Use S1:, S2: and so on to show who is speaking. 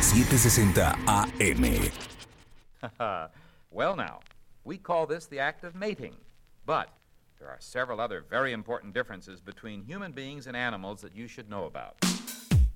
S1: 760 AM.
S2: Well, now, we call this the act of mating, but there are several other very important differences between human beings and animals that you should know about.